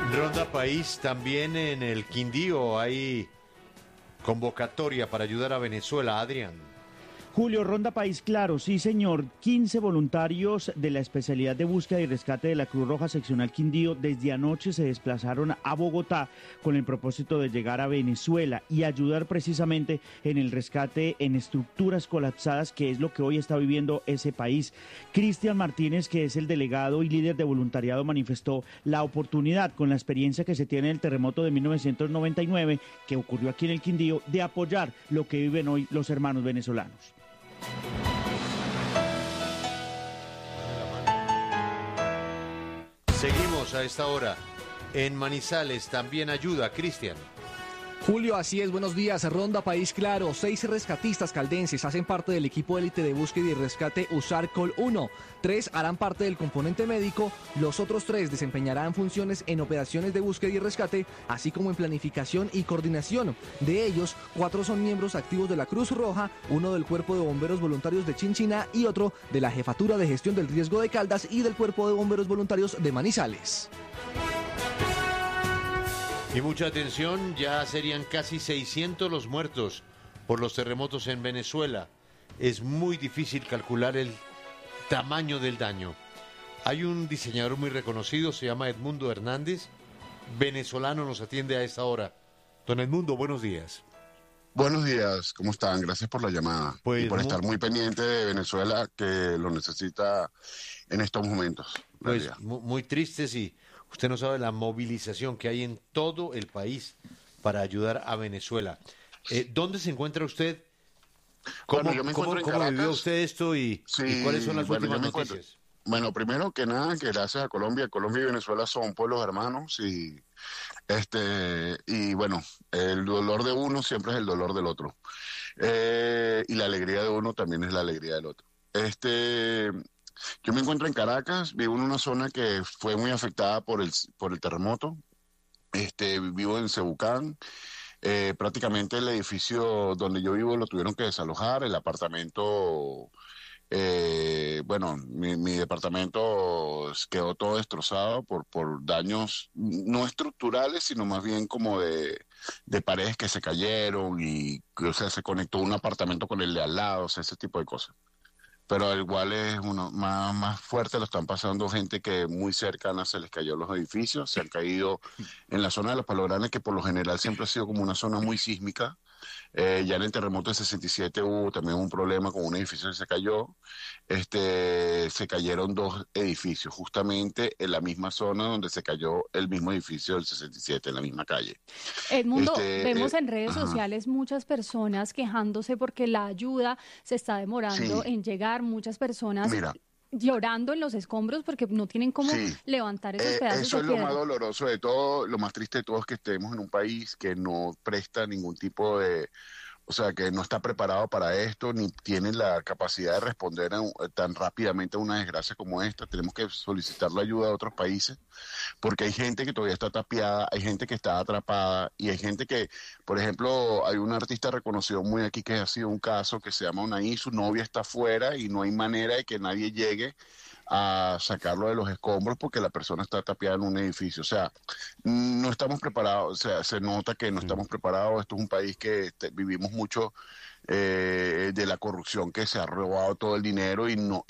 Ronda País, también en el Quindío hay convocatoria para ayudar a Venezuela, Adrián. Julio, Ronda País, claro, sí señor. 15 voluntarios de la especialidad de búsqueda y rescate de la Cruz Roja Seccional Quindío desde anoche se desplazaron a Bogotá con el propósito de llegar a Venezuela y ayudar precisamente en el rescate en estructuras colapsadas, que es lo que hoy está viviendo ese país. Cristian Martínez, que es el delegado y líder de voluntariado, manifestó la oportunidad, con la experiencia que se tiene en el terremoto de 1999, que ocurrió aquí en el Quindío, de apoyar lo que viven hoy los hermanos venezolanos. Seguimos a esta hora. En Manizales también ayuda, Cristian. Julio, así es, buenos días. Ronda País, claro. 6 rescatistas caldenses hacen parte del equipo élite de búsqueda y rescate USAR-COL 1. 3 harán parte del componente médico. Los otros 3 desempeñarán funciones en operaciones de búsqueda y rescate, así como en planificación y coordinación. De ellos, 4 son miembros activos de la Cruz Roja, 1 del Cuerpo de Bomberos Voluntarios de Chinchiná y otro de la Jefatura de Gestión del Riesgo de Caldas y del Cuerpo de Bomberos Voluntarios de Manizales. Y mucha atención, ya serían casi 600 los muertos por los terremotos en Venezuela. Es muy difícil calcular el tamaño del daño. Hay un diseñador muy reconocido, se llama Edmundo Hernández, venezolano, nos atiende a esta hora. Don Edmundo, buenos días. Buenos días, ¿cómo están? Gracias por la llamada y por estar muy pendiente de Venezuela, que lo necesita en estos momentos. Pues muy tristes, y usted no sabe la movilización que hay en todo el país para ayudar a Venezuela. ¿Dónde se encuentra usted? ¿Cómo vivió usted esto y cuáles son las últimas noticias? Bueno, primero que nada, que gracias a Colombia. Colombia y Venezuela son pueblos hermanos y bueno, el dolor de uno siempre es el dolor del otro. Y la alegría de uno también es la alegría del otro. Yo me encuentro en Caracas, vivo en una zona que fue muy afectada por el terremoto. Vivo en Cebucán. Prácticamente el edificio donde yo vivo lo tuvieron que desalojar, el apartamento, bueno, mi departamento quedó todo destrozado por daños no estructurales, sino más bien como de paredes que se cayeron y, o sea, se conectó un apartamento con el de al lado, o sea, ese tipo de cosas. Pero igual es uno más fuerte, lo están pasando gente que muy cercana se les cayó los edificios, se han caído en la zona de los Palos Grandes, que por lo general siempre ha sido como una zona muy sísmica. Ya en el terremoto de 67 hubo también un problema con un edificio que se cayó. Se cayeron 2 edificios, justamente en la misma zona donde se cayó el mismo edificio del 67, en la misma calle. Edmundo, vemos en redes sociales muchas personas quejándose porque la ayuda se está demorando en llegar, muchas personas llorando en los escombros porque no tienen cómo levantar esos pedazos eso de es piedra. lo más doloroso de todo, lo más triste de todo es que estemos en un país que no presta ningún tipo de, o sea, que no está preparado para esto, ni tiene la capacidad de responder tan rápidamente a una desgracia como esta. Tenemos que solicitar la ayuda de otros países, porque hay gente que todavía está tapiada, hay gente que está atrapada, y hay gente que, por ejemplo, hay un artista reconocido muy aquí que ha sido un caso que se llama Unai, su novia está afuera y no hay manera de que nadie llegue a sacarlo de los escombros porque la persona está tapiada en un edificio. O sea, no estamos preparados, o sea, se nota que no estamos preparados. Esto es un país que vivimos mucho de la corrupción, que se ha robado todo el dinero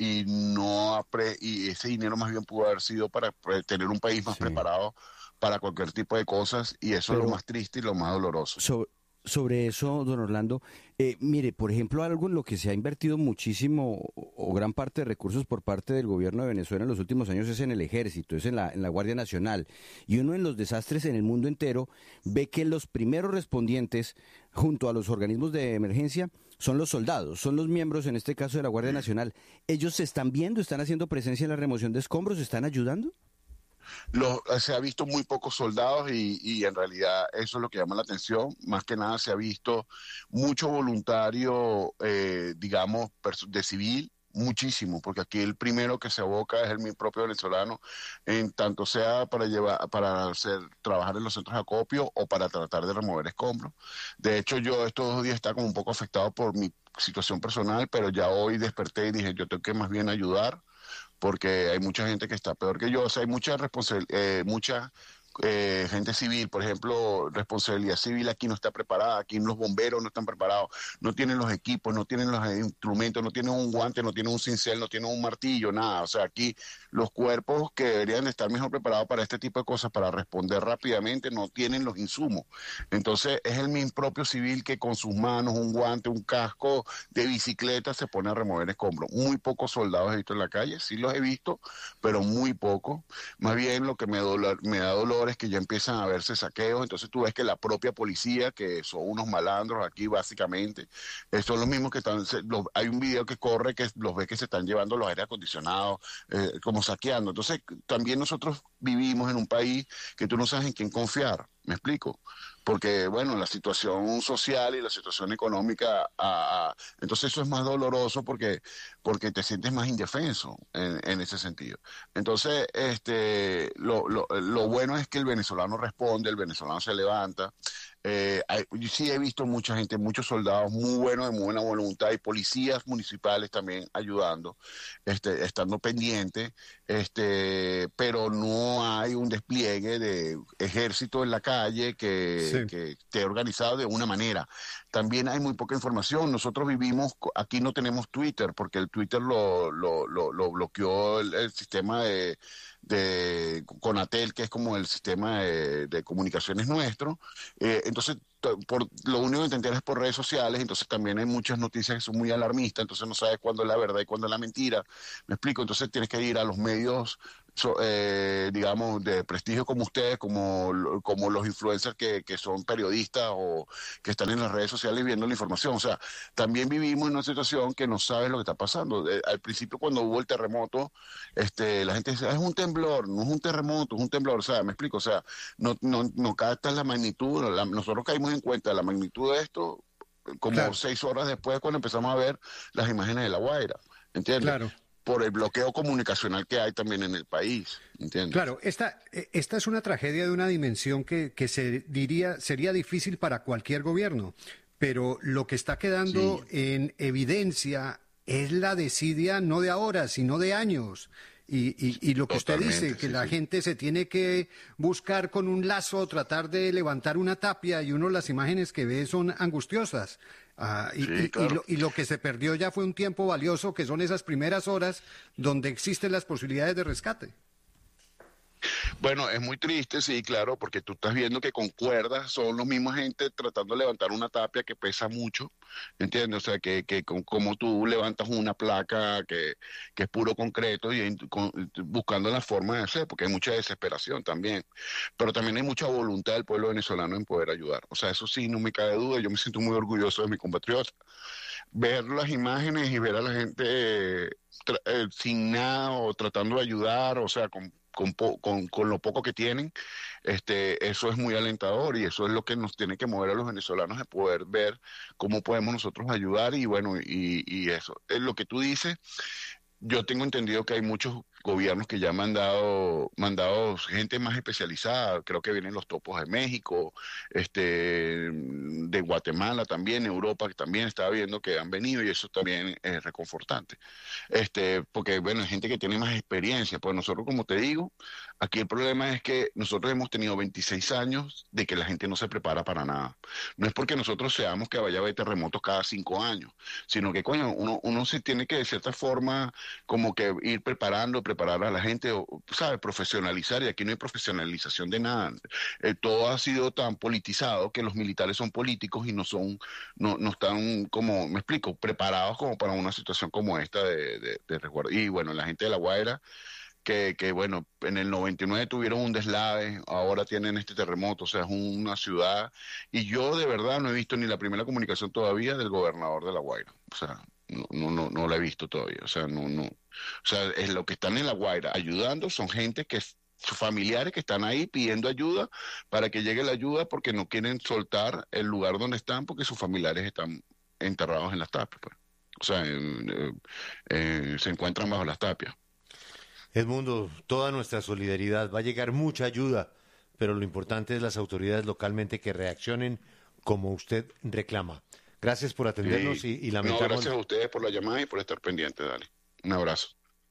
y ese dinero más bien pudo haber sido para tener un país más preparado para cualquier tipo de cosas, y eso es lo más triste y lo más doloroso. Sobre eso, don Orlando, mire, por ejemplo, algo en lo que se ha invertido muchísimo o gran parte de recursos por parte del gobierno de Venezuela en los últimos años es en el ejército, es en la Guardia Nacional. Y uno en los desastres en el mundo entero ve que los primeros respondientes junto a los organismos de emergencia son los soldados, son los miembros, en este caso, de la Guardia Nacional. ¿Ellos se están viendo, están haciendo presencia en la remoción de escombros, están ayudando? Se ha visto muy pocos soldados y en realidad eso es lo que llama la atención. Más que nada se ha visto mucho voluntario, digamos, de civil, muchísimo, porque aquí el primero que se aboca es mi propio venezolano, en tanto sea para trabajar en los centros de acopio o para tratar de remover escombros. De hecho, yo estos 2 días estaba como un poco afectado por mi situación personal, pero ya hoy desperté y dije, yo tengo que más bien ayudar, porque hay mucha gente que está peor que yo. O sea, hay mucha gente civil, por ejemplo, responsabilidad civil aquí no está preparada, aquí los bomberos no están preparados, no tienen los equipos, no tienen los instrumentos, no tienen un guante, no tienen un cincel, no tienen un martillo, nada. O sea, aquí los cuerpos que deberían estar mejor preparados para este tipo de cosas, para responder rápidamente, no tienen los insumos. Entonces, es el mismo propio civil que con sus manos, un guante, un casco de bicicleta, se pone a remover escombros. Muy pocos soldados he visto en la calle, sí los he visto, pero muy pocos. Más bien lo que me da dolor es que ya empiezan a verse saqueos, entonces tú ves que la propia policía, que son unos malandros aquí básicamente, son los mismos que están, hay un video que corre que los ve que se están llevando los aires acondicionados, como saqueando. Entonces también nosotros vivimos en un país que tú no sabes en quién confiar, ¿me explico? Porque, bueno, la situación social y la situación económica, entonces eso es más doloroso porque te sientes más indefenso en ese sentido. Entonces, lo bueno es que el venezolano responde, el venezolano se levanta. Yo sí he visto mucha gente, muchos soldados muy buenos, de muy buena voluntad, y policías municipales también ayudando, estando pendientes, pero no hay un despliegue de ejército en la calle que esté organizado de una manera. También hay muy poca información. Nosotros vivimos, aquí no tenemos Twitter, porque el Twitter lo bloqueó el sistema de Conatel, que es como el sistema de comunicaciones nuestro. Entonces, lo único que te enteras es por redes sociales, entonces también hay muchas noticias que son muy alarmistas, entonces no sabes cuándo es la verdad y cuándo es la mentira. ¿Me explico? Entonces tienes que ir a los medios, digamos, de prestigio como ustedes, como los influencers que son periodistas o que están en las redes sociales viendo la información. O sea, también vivimos en una situación que no sabes lo que está pasando. Al principio, cuando hubo el terremoto, la gente decía, es un temblor, no es un terremoto, es un temblor. O sea, me explico, o sea, no captas la magnitud. Nosotros caímos en cuenta de la magnitud de esto como 6 horas después, cuando empezamos a ver las imágenes de La Guaira, ¿entiendes? Claro. Por el bloqueo comunicacional que hay también en el país, ¿entiendes? Claro, esta es una tragedia de una dimensión que sería difícil para cualquier gobierno, pero lo que está quedando en evidencia es la desidia no de ahora, sino de años. Y lo que usted dice, que la gente se tiene que buscar con un lazo, tratar de levantar una tapia, y las imágenes que ve son angustiosas. Claro. Y lo que se perdió ya fue un tiempo valioso, que son esas primeras horas donde existen las posibilidades de rescate. Bueno, es muy triste, sí, claro, porque tú estás viendo que con cuerdas son los mismos gente tratando de levantar una tapia que pesa mucho, ¿entiendes? O sea, que como tú levantas una placa que es puro concreto y buscando la forma de hacer, porque hay mucha desesperación también, pero también hay mucha voluntad del pueblo venezolano en poder ayudar. O sea, eso sí, no me cabe duda, yo me siento muy orgulloso de mi compatriota. Ver las imágenes y ver a la gente sin nada o tratando de ayudar, o sea, con lo poco que tienen, eso es muy alentador, y eso es lo que nos tiene que mover a los venezolanos, de poder ver cómo podemos nosotros ayudar. Y bueno, y eso es lo que tú dices. Yo tengo entendido que hay muchos gobiernos que ya han mandado gente más especializada. Creo que vienen los topos de México, de Guatemala también, Europa, que también estaba viendo que han venido, y eso también es reconfortante. Porque, bueno, hay gente que tiene más experiencia. Pues nosotros, como te digo, aquí el problema es que nosotros hemos tenido 26 años de que la gente no se prepara para nada. No es porque nosotros seamos que vaya a haber terremotos cada 5 años, sino que, coño, uno se tiene que, de cierta forma, como que ir preparar a la gente, ¿sabes? Profesionalizar, y aquí no hay profesionalización de nada. Todo ha sido tan politizado que los militares son políticos y no están, como, me explico, preparados como para una situación como esta de resguardo. Y bueno, la gente de La Guaira, que bueno, en el 99 tuvieron un deslave, ahora tienen este terremoto, o sea, es una ciudad, y yo de verdad no he visto ni la primera comunicación todavía del gobernador de La Guaira. O sea, no la he visto todavía. O sea, o sea, es lo que están en La Guaira ayudando, son gente sus familiares que están ahí pidiendo ayuda para que llegue la ayuda, porque no quieren soltar el lugar donde están, porque sus familiares están enterrados en las tapias, pues. O sea, se encuentran bajo las tapias. Edmundo, toda nuestra solidaridad, va a llegar mucha ayuda, pero lo importante es las autoridades localmente que reaccionen como usted reclama. Gracias por atendernos y lamentamos... No, gracias a ustedes por la llamada y por estar pendientes, dale. Un abrazo.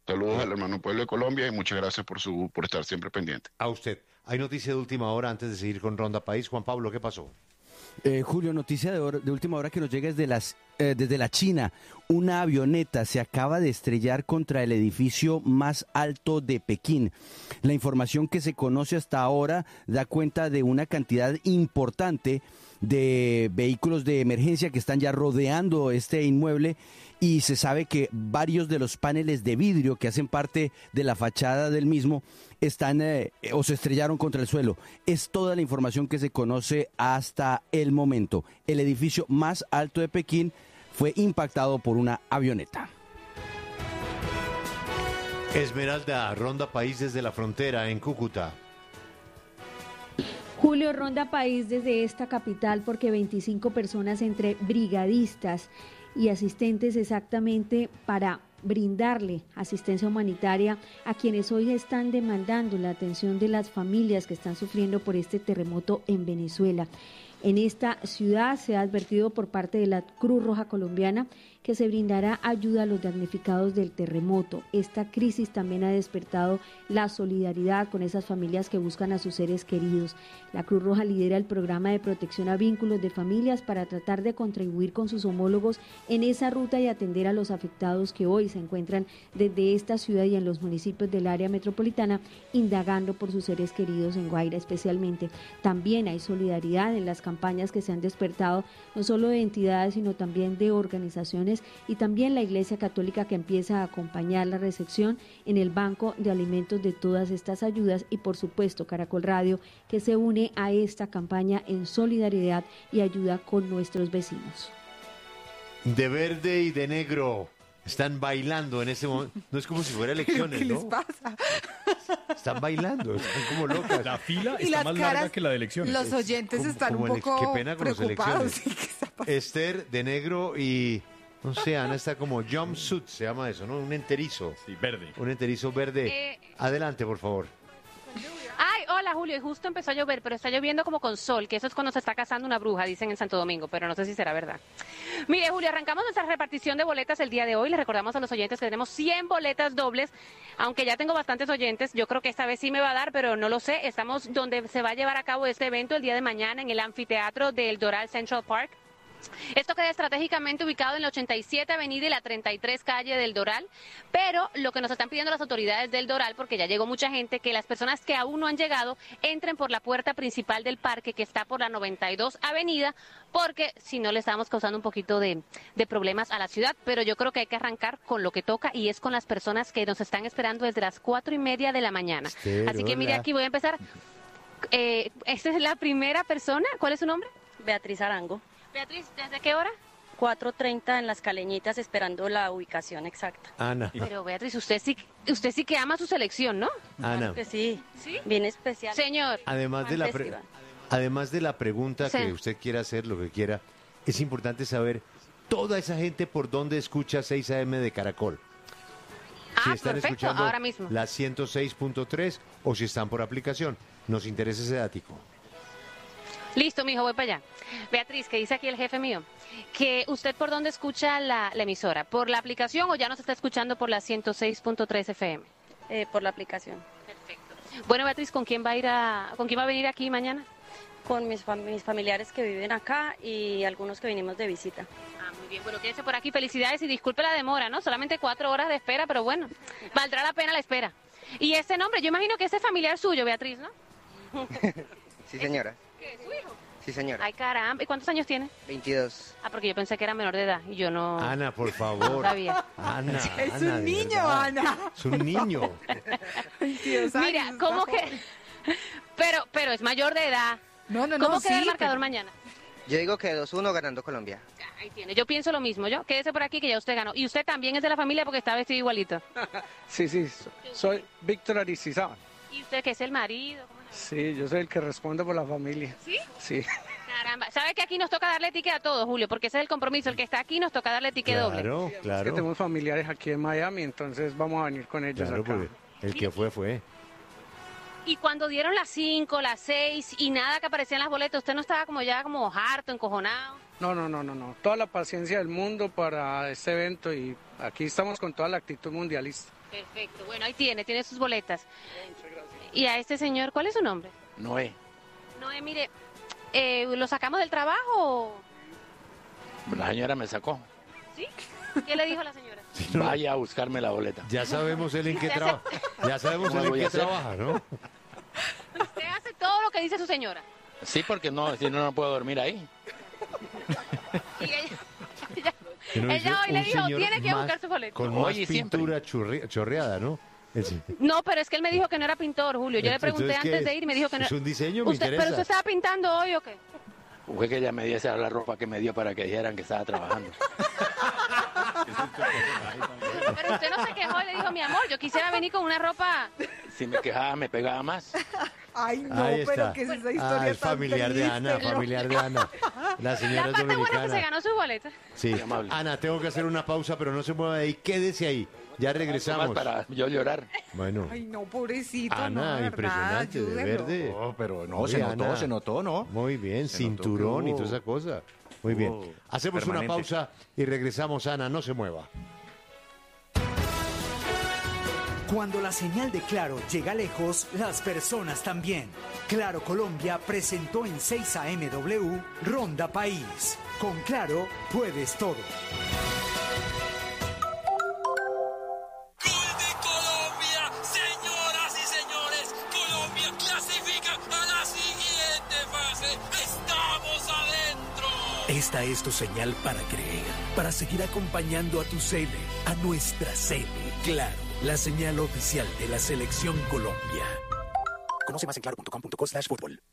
Saludos al hermano pueblo de Colombia y muchas gracias por estar siempre pendiente. A usted. Hay noticia de última hora antes de seguir con Ronda País. Juan Pablo, ¿qué pasó? Julio, noticia de última hora que nos llega desde la China. Una avioneta se acaba de estrellar contra el edificio más alto de Pekín. La información que se conoce hasta ahora da cuenta de una cantidad importante de vehículos de emergencia que están ya rodeando este inmueble y se sabe que varios de los paneles de vidrio que hacen parte de la fachada del mismo están o se estrellaron contra el suelo. Es toda la información que se conoce hasta el momento. El edificio más alto de Pekín fue impactado por una avioneta. Esmeralda, Ronda País desde la frontera en Cúcuta. Julio, Ronda País desde esta capital porque 25 personas entre brigadistas y asistentes exactamente para brindarle asistencia humanitaria a quienes hoy están demandando la atención de las familias que están sufriendo por este terremoto en Venezuela. En esta ciudad se ha advertido por parte de la Cruz Roja Colombiana que se brindará ayuda a los damnificados del terremoto. Esta crisis también ha despertado la solidaridad con esas familias que buscan a sus seres queridos. La Cruz Roja lidera el programa de protección a vínculos de familias para tratar de contribuir con sus homólogos en esa ruta y atender a los afectados que hoy se encuentran desde esta ciudad y en los municipios del área metropolitana indagando por sus seres queridos en Guaira especialmente. También hay solidaridad en las campañas que se han despertado no solo de entidades sino también de organizaciones y también la Iglesia Católica que empieza a acompañar la recepción en el banco de alimentos de todas estas ayudas y por supuesto Caracol Radio que se une a esta campaña en solidaridad y ayuda con nuestros vecinos. De verde y de negro están bailando en ese momento. No es como si fuera elecciones, ¿Qué ¿no? les pasa? Están bailando, están como locas. La fila Y está las más caras, larga que la de elecciones. Los oyentes están un poco Qué pena con las preocupados. elecciones. ¿Sí? ¿Qué está pasando? Esther de negro y no sé, Ana está como jumpsuit, se llama eso, ¿no? Un enterizo. Sí, verde. Un enterizo verde. Adelante, por favor. Ay, hola Julio, y justo empezó a llover, pero está lloviendo como con sol, que eso es cuando se está casando una bruja, dicen en Santo Domingo, pero no sé si será verdad. Mire, Julio, arrancamos nuestra repartición de boletas el día de hoy. Les recordamos a los oyentes que tenemos 100 boletas dobles, aunque ya tengo bastantes oyentes. Yo creo que esta vez sí me va a dar, pero no lo sé. Estamos donde se va a llevar a cabo este evento el día de mañana en el anfiteatro del Doral Central Park. Esto queda estratégicamente ubicado en la 87 Avenida y la 33 Calle del Doral, pero lo que nos están pidiendo las autoridades del Doral, porque ya llegó mucha gente, que las personas que aún no han llegado entren por la puerta principal del parque que está por la 92 Avenida, porque si no le estamos causando un poquito de problemas a la ciudad, pero yo creo que hay que arrancar con lo que toca y es con las personas que nos están esperando desde las 4:30 de la mañana. Así que mire, aquí voy a empezar. Esta es la primera persona. ¿Cuál es su nombre? Beatriz Arango. Beatriz, ¿desde qué hora? 4:30 en Las Caleñitas esperando la ubicación exacta. Ana. Pero Beatriz, usted sí que ama su selección, ¿no? Ana. Claro que sí. ¿Sí? Bien especial. Señor. Además de la pregunta que usted quiera hacer, lo que quiera, es importante saber toda esa gente por dónde escucha 6 AM de Caracol. Si están perfecto, escuchando ahora mismo. la 106.3 o si están por aplicación. Nos interesa ese dático. Listo, mijo, voy para allá. Beatriz, que dice aquí el jefe mío, que usted por dónde escucha la emisora, ¿por la aplicación o ya nos está escuchando por la 106.3 FM? Por la aplicación. Perfecto. Bueno, Beatriz, ¿con quién va a venir aquí mañana? Con mis familiares que viven acá y algunos que vinimos de visita. Ah, muy bien. Bueno, quédese por aquí. Felicidades y disculpe la demora, ¿no? Solamente 4 horas de espera, pero bueno, valdrá la pena la espera. Y ese nombre, yo imagino que ese es familiar suyo, Beatriz, ¿no? Sí, señora. ¿Qué es su hijo? Sí, señora. Ay, caramba. ¿Y cuántos años tiene? 22. Ah, porque yo pensé que era menor de edad y yo no... Ana, por favor. No sabía. Ana, Es Ana, un de niño, verdad. Ana. Es un niño. 22 Mira, años, ¿cómo está que...? Pero es mayor de edad. No, ¿Cómo queda sí, el marcador pero- mañana? Yo digo que 2-1 ganando Colombia. Ahí tiene. Yo pienso lo mismo, yo. Quédese por aquí que ya usted ganó. Y usted también es de la familia porque está vestido igualito. Sí, soy Víctor Aristizábal. ¿Y usted que es el marido? ¿Cómo se llama? Sí, yo soy el que responde por la familia. ¿Sí? Sí. Caramba. ¿Sabe que aquí nos toca darle ticket a todos, Julio? Porque ese es el compromiso. El que está aquí nos toca darle ticket doble. Claro, Es que claro. tenemos familiares aquí en Miami, entonces vamos a venir con ellos Claro, acá. porque el que fue. Y cuando dieron las 5, las 6 y nada que aparecían las boletas, ¿usted no estaba como ya como harto, encojonado? No. Toda la paciencia del mundo para este evento y aquí estamos con toda la actitud mundialista. Perfecto, bueno, ahí tiene sus boletas. Muchas gracias. Y a este señor, ¿cuál es su nombre? Noé. Noé, mire, ¿lo sacamos del trabajo? La señora me sacó. ¿Sí? ¿Qué le dijo la señora? Sí, no. Vaya a buscarme la boleta. Ya sabemos él en qué trabaja. Ya sabemos él en qué trabaja, ¿no? Usted hace todo lo que dice su señora. Sí, porque no, si no, no puedo dormir ahí. Y ella hoy le dijo, tiene que buscar su boleta. Con más pintura chorreada, ¿no? No, pero es que él me dijo que no era pintor, Julio. Yo le pregunté antes de ir y me dijo que no. Es un diseño, me interesa. ¿Pero usted estaba pintando hoy o qué? Fue que ella me diese la ropa que me dio para que dijeran que estaba trabajando. Pero usted no se quejó y le dijo, mi amor, yo quisiera venir con una ropa. Si me quejaba, me pegaba más. Ay, no, pero que es esa historia es familiar de Ana, familiar de Ana. La señora la parte dominicana. buena es que se ganó su boleta. Sí, Ana, tengo que hacer una pausa, pero no se mueva de ahí, quédese ahí. Ya regresamos. Para yo llorar. Bueno. Ay, no, pobrecito. Ana, no, impresionante, de verde. No, pero no, Oye, se notó, ¿no? Muy bien, cinturón y toda esa cosa. Muy bien. Hacemos una pausa y regresamos, Ana, no se mueva. Cuando la señal de Claro llega lejos, las personas también. Claro Colombia presentó en 6 AMW Ronda País. Con Claro puedes todo. Esta es tu señal para creer, para seguir acompañando a tu Cele, a nuestra Cele. Claro, la señal oficial de la Selección Colombia. Conoce más en claro.com.co/fútbol.